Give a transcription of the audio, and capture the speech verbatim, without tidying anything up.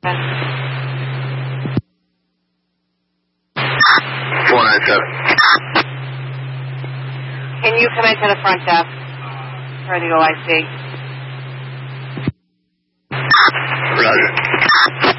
four nine seven. Can you come into the front desk for the O I C? Roger.